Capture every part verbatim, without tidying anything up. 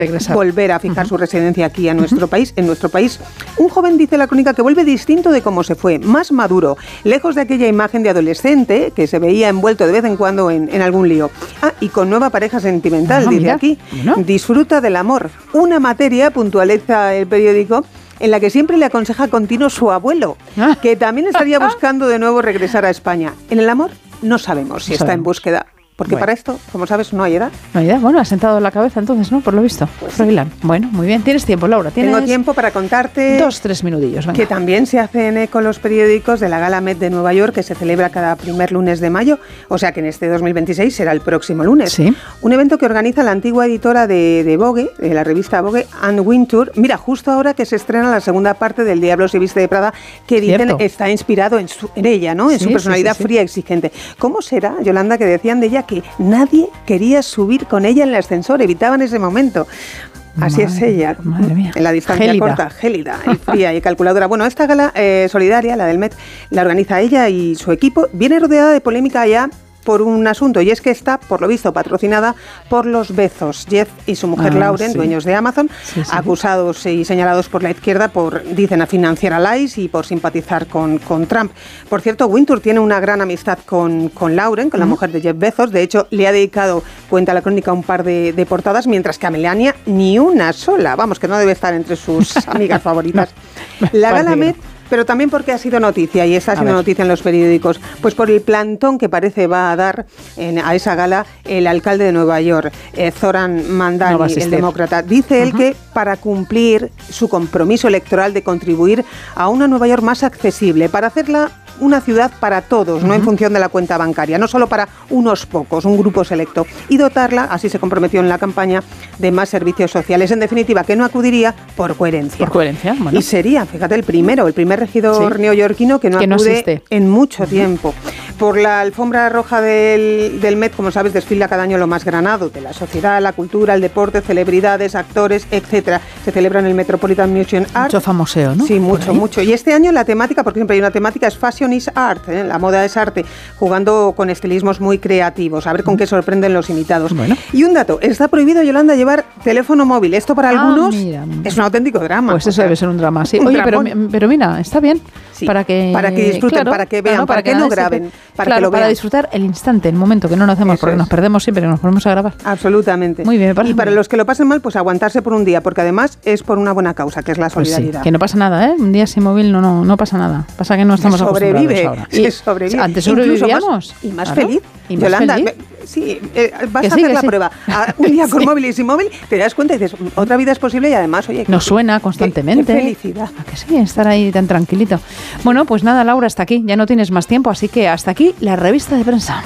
regresar. Volver a fijar uh-huh. su residencia aquí a nuestro uh-huh. país, en nuestro país. Un joven, dice la crónica, que vuelve distinto de cómo se fue, más maduro, lejos de aquella imagen de adolescente que se veía envuelto de vez en cuando en, en algún lío. Ah, y con nueva pareja sentimental, ah, dice mira. aquí. ¿No? Disfruta del amor. Una materia, puntualiza el periódico, en la que siempre le aconseja continuo su abuelo, ah. que también estaría buscando de nuevo regresar a España. En el amor no sabemos si no está sabemos. en búsqueda. Porque bueno. para esto, como sabes, no hay edad. No hay edad. Bueno, has sentado la cabeza entonces, ¿no? Por lo visto. Pues sí. Bueno, muy bien. ¿Tienes tiempo, Laura? ¿Tienes Tengo tiempo para contarte... Dos, tres minutillos. Venga. Que también se hacen eco los periódicos de la Gala Met de Nueva York, que se celebra cada primer lunes de mayo. O sea que en este dos mil veintiséis será el próximo lunes. Sí. Un evento que organiza la antigua editora de, de Vogue, de la revista Vogue, Anne Wintour. Mira, justo ahora que se estrena la segunda parte del Diablo se viste de Prada, que dicen Cierto. está inspirado en, su, en ella, ¿no? En sí, su personalidad sí, sí, sí. fría y exigente. ¿Cómo será, Yolanda, que decían de ella que nadie quería subir con ella en el ascensor, evitaban ese momento? Así madre, es ella, madre mía. En la distancia gélida. corta, gélida, y fría y calculadora. Bueno, esta gala eh, solidaria, la del Met, la organiza ella y su equipo. Viene rodeada de polémica ya por un asunto, y es que está, por lo visto, patrocinada por los Bezos, Jeff y su mujer ah, Lauren, sí. dueños de Amazon, sí, sí. acusados y señalados por la izquierda por, dicen, a financiar a Lice y por simpatizar con, con Trump. Por cierto, Wintour tiene una gran amistad con, con Lauren, con la uh-huh. mujer de Jeff Bezos. De hecho, le ha dedicado, cuenta la crónica, un par de, de portadas, mientras que a Melania ni una sola. Vamos, que no debe estar entre sus amigas favoritas. No, la Gala Met... Pero también porque ha sido noticia, y está siendo noticia en los periódicos, pues por el plantón que parece va a dar en, a esa gala el alcalde de Nueva York, eh, Zoran Mandani, no el demócrata. Dice uh-huh. él que para cumplir su compromiso electoral de contribuir a una Nueva York más accesible, para hacerla una ciudad para todos, uh-huh. no en función de la cuenta bancaria, no solo para unos pocos, un grupo selecto, y dotarla, así se comprometió en la campaña, de más servicios sociales. En definitiva, que no acudiría por coherencia. Por coherencia, bueno. Y sería, fíjate, el primero, el primer regidor sí. neoyorquino que no que acude no en mucho uh-huh. tiempo. Por la alfombra roja del, del Met, como sabes, desfila cada año lo más granado de la sociedad, la cultura, el deporte, celebridades, actores, etcétera. Se celebra en el Metropolitan Museum Art. Mucho famoseo, ¿no? Sí, mucho, mucho. Y este año la temática, porque siempre hay una temática, es Fashion is Art, ¿eh? La moda es arte, jugando con estilismos muy creativos, a ver con qué sorprenden los invitados. Bueno. Y un dato, está prohibido, Yolanda, llevar teléfono móvil. Esto para ah, algunos mira. es un auténtico drama. Pues eso sea, debe ser un drama, sí. Oye, pero, pero mira, está bien. Sí, para que para que disfruten, claro, para que vean, claro, para, para que no graben, se, para claro, que lo vean. Para disfrutar el instante, el momento, que no lo hacemos, eso porque es. nos perdemos siempre que nos ponemos a grabar. Absolutamente. Muy bien, me parece. Y para los que lo pasen mal, pues aguantarse por un día, porque además es por una buena causa, que es la solidaridad. Pues sí, que no pasa nada, ¿eh? Un día sin móvil no, no, no pasa nada. Pasa que no estamos se sobrevive, acostumbrados ahora. Se sobrevive. Antes sobrevivíamos. Más, y más claro. feliz. Y más Yolanda, feliz. Me, sí, eh, vas que a sí, hacer la sí. prueba. A, un día con sí. móvil y sin móvil, te das cuenta y dices, otra vida es posible, y además, oye... Nos suena constantemente. Qué, qué felicidad. ¿A que sí? Estar ahí tan tranquilito. Bueno, pues nada, Laura, hasta aquí. Ya no tienes más tiempo, así que hasta aquí la revista de prensa.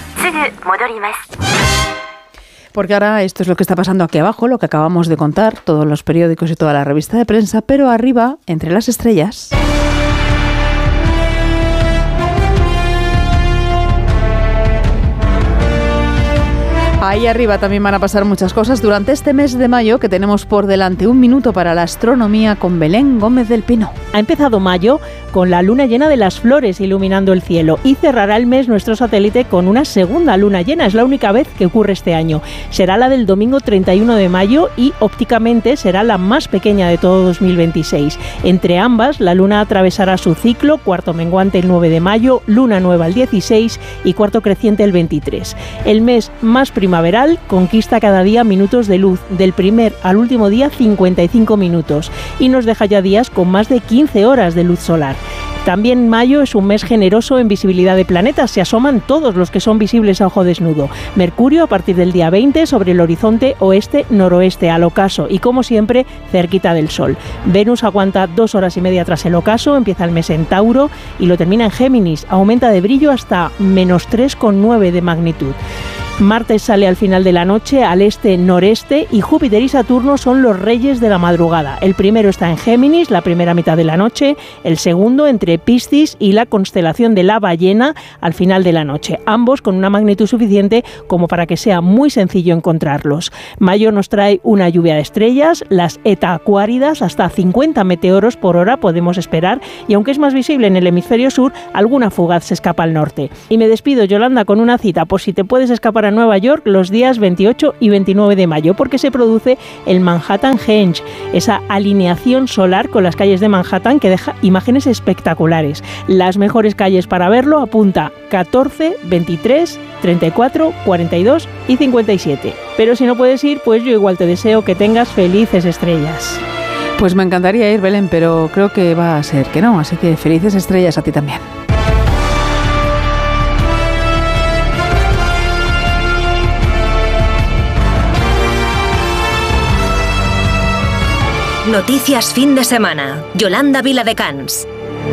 Porque ahora esto es lo que está pasando aquí abajo, lo que acabamos de contar, todos los periódicos y toda la revista de prensa, pero arriba, entre las estrellas... Ahí arriba también van a pasar muchas cosas durante este mes de mayo que tenemos por delante. Un minuto para la astronomía con Belén Gómez del Pino. Ha empezado mayo con la luna llena de las flores iluminando el cielo y cerrará el mes nuestro satélite con una segunda luna llena. Es la única vez que ocurre este año. Será la del domingo treinta y uno de mayo y ópticamente será la más pequeña de todo dos mil veintiséis. Entre ambas, la luna atravesará su ciclo, cuarto menguante el nueve de mayo, luna nueva el dieciséis y cuarto creciente el veintitrés. El mes más primaveral conquista cada día minutos de luz, del primer al último día cincuenta y cinco minutos, y nos deja ya días con más de quince horas de luz solar. También mayo es un mes generoso en visibilidad de planetas, se asoman todos los que son visibles a ojo desnudo. Mercurio a partir del día veinte sobre el horizonte oeste-noroeste al ocaso y como siempre cerquita del Sol. Venus aguanta dos horas y media tras el ocaso, empieza el mes en Tauro y lo termina en Géminis, aumenta de brillo hasta menos tres coma nueve de magnitud. Marte sale al final de la noche al este-noreste y Júpiter y Saturno son los reyes de la madrugada. El primero está en Géminis, la primera mitad de la noche, el segundo entre Piscis y la constelación de la ballena al final de la noche, ambos con una magnitud suficiente como para que sea muy sencillo encontrarlos. Mayo nos trae una lluvia de estrellas, las Eta Aquáridas, hasta cincuenta meteoros por hora podemos esperar, y aunque es más visible en el hemisferio sur, alguna fugaz se escapa al norte. Y me despido, Yolanda, con una cita, por si te puedes escapar para Nueva York los días veintiocho y veintinueve de mayo, porque se produce el Manhattan Henge, esa alineación solar con las calles de Manhattan que deja imágenes espectaculares. Las mejores calles para verlo, apunta catorce, veintitrés, treinta y cuatro, cuarenta y dos y cincuenta y siete. Pero si no puedes ir, pues yo igual te deseo que tengas felices estrellas. Pues me encantaría ir, Belén, pero creo que va a ser que no, así que felices estrellas a ti también. Noticias fin de semana. Yolanda Viladecans.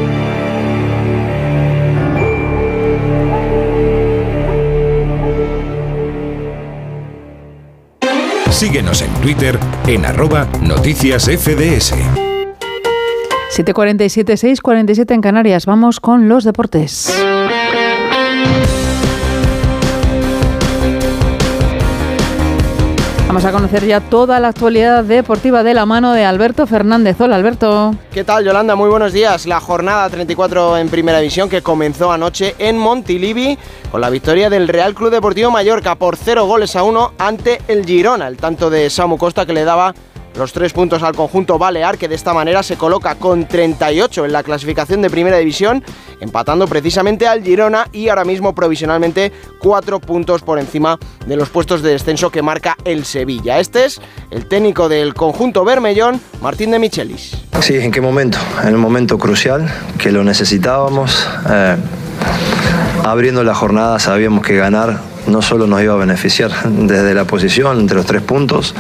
Síguenos en Twitter en arroba noticias F D S. siete cuarenta y siete, seis cuarenta y siete en Canarias. Vamos con los deportes. Vamos a conocer ya toda la actualidad deportiva de la mano de Alberto Fernández. Hola, Alberto. ¿Qué tal, Yolanda? Muy buenos días. La jornada treinta y cuatro en Primera División que comenzó anoche en Montilivi con la victoria del Real Club Deportivo Mallorca por cero goles a uno ante el Girona. El tanto de Samu Costa que le daba los tres puntos al conjunto balear, que de esta manera se coloca con treinta y ocho en la clasificación de Primera División, empatando precisamente al Girona y ahora mismo provisionalmente cuatro puntos por encima de los puestos de descenso que marca el Sevilla. Este es el técnico del conjunto bermellón, Martín de Michelis. Sí, ¿en qué momento? En el momento crucial, que lo necesitábamos. Eh, abriendo la jornada sabíamos que ganar no solo nos iba a beneficiar desde la posición entre los tres puntos,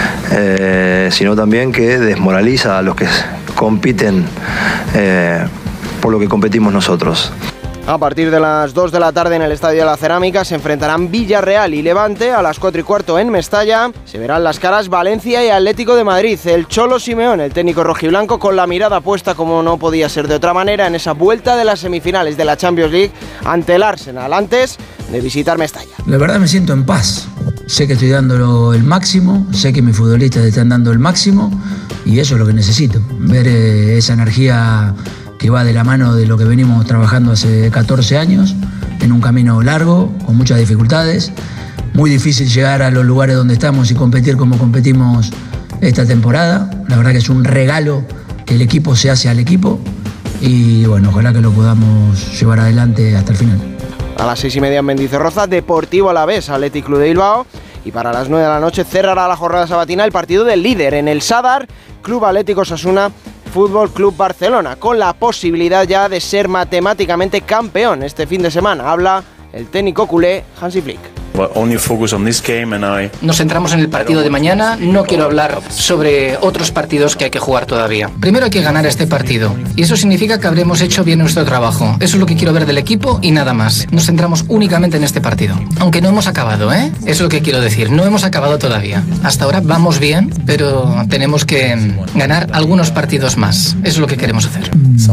eh, sino también que desmoraliza a los que compiten eh, por lo que competimos nosotros. A partir de las dos de la tarde en el Estadio de la Cerámica se enfrentarán Villarreal y Levante. A las cuatro y cuarto en Mestalla se verán las caras Valencia y Atlético de Madrid. El Cholo Simeone, el técnico rojiblanco, con la mirada puesta, como no podía ser de otra manera, en esa vuelta de las semifinales de la Champions League ante el Arsenal, antes de visitar Mestalla. La verdad me siento en paz. Sé que estoy dando el máximo, sé que mis futbolistas están dando el máximo y eso es lo que necesito. Ver eh, esa energía que va de la mano de lo que venimos trabajando hace catorce años, en un camino largo, con muchas dificultades. Muy difícil llegar a los lugares donde estamos y competir como competimos esta temporada. La verdad que es un regalo que el equipo se hace al equipo y bueno, ojalá que lo podamos llevar adelante hasta el final. A las seis y media en Mendizorroza, Deportivo Alavés, Athletic Club de Bilbao. Y para las nueve de la noche cerrará la jornada sabatina el partido del líder en el Sadar, Club Atlético Osasuna, Fútbol Club Barcelona, con la posibilidad ya de ser matemáticamente campeón este fin de semana. Habla el técnico culé Hansi Flick. Nos centramos en el partido de mañana. No quiero hablar sobre otros partidos que hay que jugar todavía. Primero hay que ganar este partido y eso significa que habremos hecho bien nuestro trabajo. Eso es lo que quiero ver del equipo y nada más. Nos centramos únicamente en este partido. Aunque no hemos acabado, ¿eh? Eso es lo que quiero decir. No hemos acabado todavía. Hasta ahora vamos bien, pero tenemos que ganar algunos partidos más. Eso es lo que queremos hacer.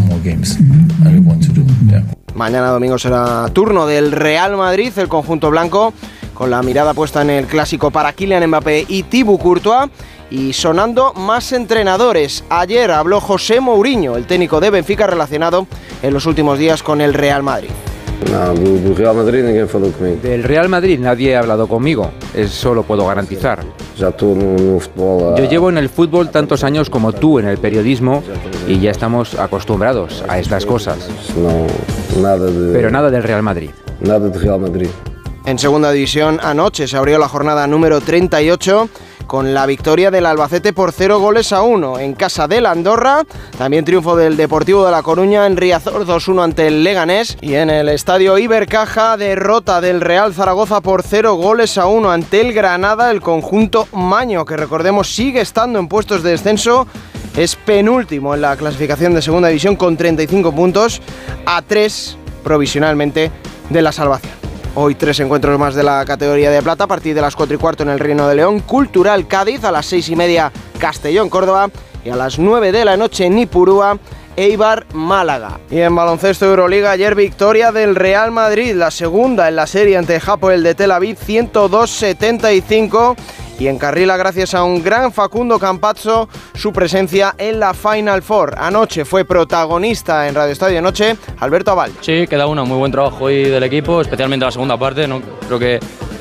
Mañana domingo será turno del Real Madrid, el conjunto blanco, con la mirada puesta en el clásico para Kylian Mbappé y Thibaut Courtois, y sonando más entrenadores. Ayer habló José Mourinho, el técnico de Benfica, relacionado en los últimos días con el Real Madrid. No, del Real Madrid ninguém falou comigo. Del Real Madrid nadie ha hablado conmigo, eso lo puedo garantizar. Ya tú no, no fútbol, Yo llevo en el fútbol tantos años como tú en el periodismo y ya estamos acostumbrados a estas cosas. No, nada de, Pero nada del Real Madrid. Nada de Real Madrid. En segunda división, anoche se abrió la jornada número treinta y ocho con la victoria del Albacete por cero goles a uno en casa del Andorra. También triunfo del Deportivo de La Coruña en Riazor dos uno ante el Leganés. Y en el estadio Ibercaja, derrota del Real Zaragoza por cero goles a uno ante el Granada. El conjunto maño, que recordemos sigue estando en puestos de descenso, es penúltimo en la clasificación de segunda división con treinta y cinco puntos, a tres provisionalmente de la salvación. Hoy tres encuentros más de la categoría de plata, a partir de las cuatro y cuarto en el Reino de León, Cultural Cádiz, a las seis y media Castellón Córdoba y a las nueve de la noche Nipurúa, Eibar Málaga. Y en baloncesto Euroliga, ayer victoria del Real Madrid, la segunda en la serie ante Hapoel de Tel Aviv, ciento dos setenta y cinco. Y encarrila, gracias a un gran Facundo Campazzo, su presencia en la Final Four. Anoche fue protagonista en Radio Estadio Noche Alberto Abalde. Sí, queda uno, muy buen trabajo hoy del equipo, especialmente la segunda parte. No creo que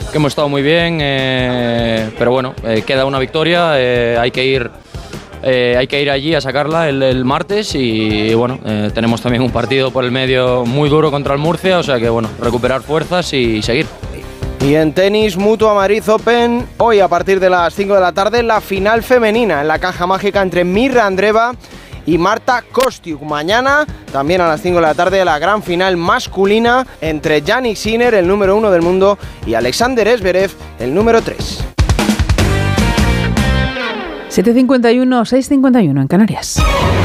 que hemos estado muy bien, eh, pero bueno, eh, queda una victoria, eh, hay que ir... Eh, hay que ir allí a sacarla el, el martes y, y bueno, eh, tenemos también un partido por el medio muy duro contra el Murcia, o sea que bueno, recuperar fuerzas y seguir. Y en tenis, Mutua Madrid Open, hoy a partir de las cinco de la tarde, la final femenina en la caja mágica entre Mirra Andreeva y Marta Kostyuk. Mañana, también a las cinco de la tarde, la gran final masculina entre Jannik Sinner, el número uno del mundo, y Alexander Zverev, el número tres. siete cincuenta y uno, seis cincuenta y uno en Canarias.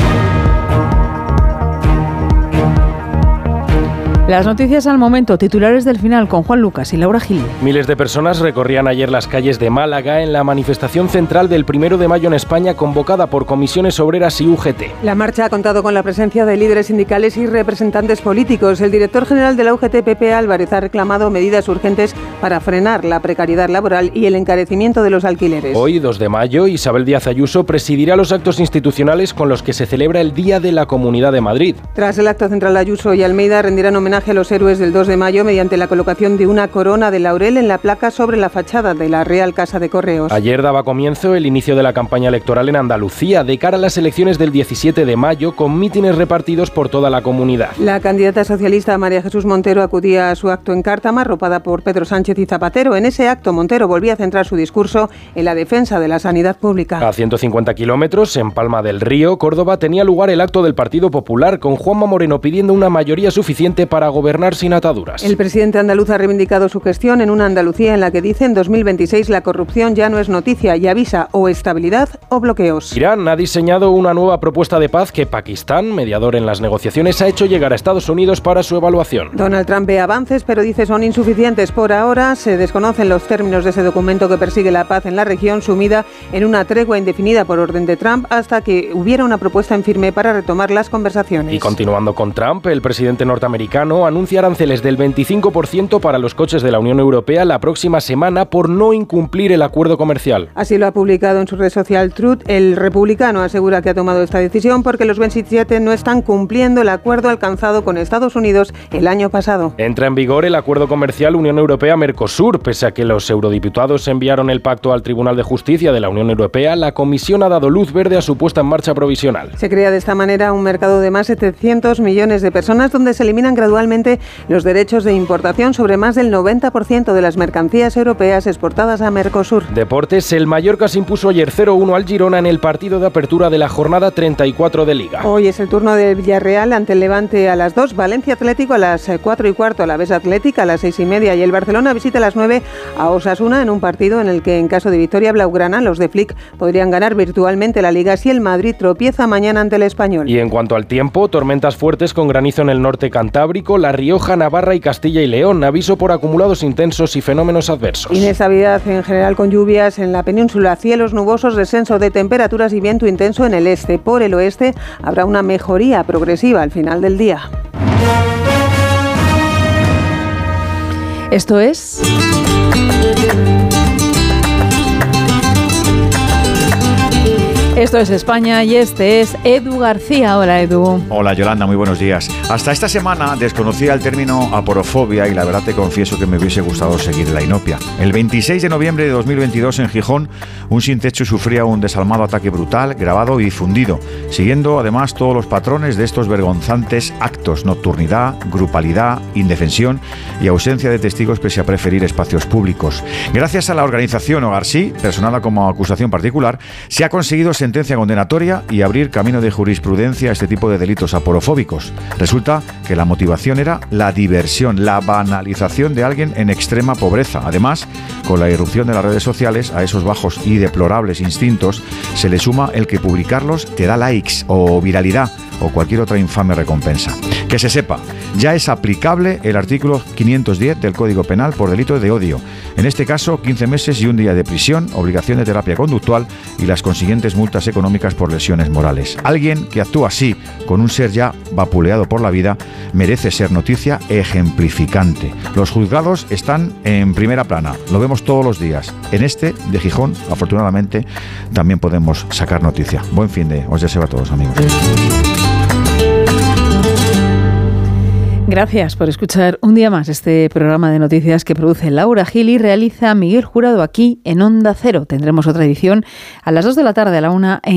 Las noticias al momento, titulares del final con Juan Lucas y Laura Gil. Miles de personas recorrían ayer las calles de Málaga en la manifestación central del primero de mayo en España convocada por comisiones obreras y U G T. La marcha ha contado con la presencia de líderes sindicales y representantes políticos. El director general de la U G T, Pepe Álvarez, ha reclamado medidas urgentes para frenar la precariedad laboral y el encarecimiento de los alquileres. Hoy, dos de mayo, Isabel Díaz Ayuso presidirá los actos institucionales con los que se celebra el Día de la Comunidad de Madrid. Tras el acto central, Ayuso y Almeida rendirán homenaje a los héroes del dos de mayo mediante la colocación de una corona de laurel en la placa sobre la fachada de la Real Casa de Correos. Ayer daba comienzo el inicio de la campaña electoral en Andalucía de cara a las elecciones del diecisiete de mayo con mítines repartidos por toda la comunidad. La candidata socialista María Jesús Montero acudía a su acto en Cártama, arropada por Pedro Sánchez y Zapatero. En ese acto, Montero volvía a centrar su discurso en la defensa de la sanidad pública. A ciento cincuenta kilómetros, en Palma del Río, Córdoba, tenía lugar el acto del Partido Popular con Juanma Moreno pidiendo una mayoría suficiente para gobernar sin ataduras. El presidente andaluz ha reivindicado su gestión en una Andalucía en la que dice en dos mil veintiséis la corrupción ya no es noticia y avisa o estabilidad o bloqueos. Irán ha diseñado una nueva propuesta de paz que Pakistán, mediador en las negociaciones, ha hecho llegar a Estados Unidos para su evaluación. Donald Trump ve avances, pero dice son insuficientes. Por ahora se desconocen los términos de ese documento que persigue la paz en la región, sumida en una tregua indefinida por orden de Trump hasta que hubiera una propuesta en firme para retomar las conversaciones. Y continuando con Trump, el presidente norteamericano anuncia aranceles del veinticinco por ciento para los coches de la Unión Europea la próxima semana por no incumplir el acuerdo comercial. Así lo ha publicado en su red social Truth. El republicano asegura que ha tomado esta decisión porque los veintisiete no están cumpliendo el acuerdo alcanzado con Estados Unidos el año pasado. Entra en vigor el acuerdo comercial Unión Europea-Mercosur. Pese a que los eurodiputados enviaron el pacto al Tribunal de Justicia de la Unión Europea, la Comisión ha dado luz verde a su puesta en marcha provisional. Se crea de esta manera un mercado de más de setecientos millones de personas donde se eliminan gradualmente los derechos de importación sobre más del noventa por ciento de las mercancías europeas exportadas a Mercosur. Deportes, el Mallorca se impuso ayer cero uno al Girona en el partido de apertura de la jornada treinta y cuatro de Liga. Hoy es el turno del Villarreal ante el Levante a las dos, Valencia Atlético a las cuatro y cuarto, Alavés Atlético a las seis y media y el Barcelona visita a las nueve a Osasuna en un partido en el que en caso de victoria blaugrana los de Flick podrían ganar virtualmente la Liga si el Madrid tropieza mañana ante el Español. Y en cuanto al tiempo, tormentas fuertes con granizo en el norte cantábrico, La Rioja, Navarra y Castilla y León, aviso por acumulados intensos y fenómenos adversos. Inestabilidad en general con lluvias en la península, cielos nubosos, descenso de temperaturas y viento intenso en el este. Por el oeste habrá una mejoría progresiva al final del día. Esto es... Esto es España y este es Edu García. Hola, Edu. Hola, Yolanda, muy buenos días. Hasta esta semana desconocía el término aporofobia y la verdad te confieso que me hubiese gustado seguir la inopia. El veintiséis de noviembre de dos mil veintidós en Gijón, un sin techo sufría un desalmado ataque brutal, grabado y difundido, siguiendo además todos los patrones de estos vergonzantes actos: nocturnidad, grupalidad, indefensión y ausencia de testigos pese a preferir espacios públicos. Gracias a la organización Hogar Sí, personada como acusación particular, se ha conseguido sentencia condenatoria y abrir camino de jurisprudencia a este tipo de delitos aporofóbicos. Resulta que la motivación era la diversión, la banalización de alguien en extrema pobreza. Además, con la irrupción de las redes sociales, a esos bajos y deplorables instintos se le suma el que publicarlos te da likes o viralidad o cualquier otra infame recompensa. Que se sepa, ya es aplicable el artículo quinientos diez del Código Penal por delito de odio. En este caso, quince meses y un día de prisión, obligación de terapia conductual y las consiguientes multas económicas por lesiones morales. Alguien que actúa así con un ser ya vapuleado por la vida merece ser noticia ejemplificante. Los juzgados están en primera plana, lo vemos todos los días. En este de Gijón, afortunadamente, también podemos sacar noticia. Buen fin de, os deseo a todos, amigos. Gracias por escuchar un día más este programa de noticias que produce Laura Gil y realiza Miguel Jurado aquí en Onda Cero. Tendremos otra edición a las dos de la tarde, a la una en